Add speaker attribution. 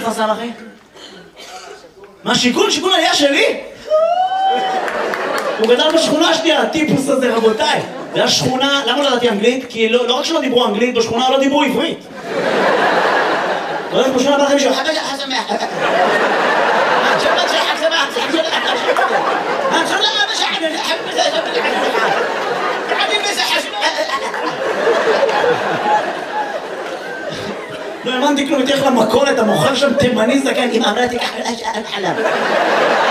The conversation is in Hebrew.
Speaker 1: בכפר סבא, אחי? מה, שיכון? שיכון היה שלי? הוא גדל בשכונה השנייה, הטיפוס הזה, רבותיי. זה היה שכונה, למה לא ידעתי אנגלית? כי לא רק שלא דיברו אנגלית, בשכונה לא דיברו עברית. לא יודעת, בשכונה בא לכם מישהו, חבא שמח. שבת שחק שמח, שחק לא האמנתי כלום, תלך למכולת, המוכר שם תימני זקן, אמא אמרה תיקח חלב.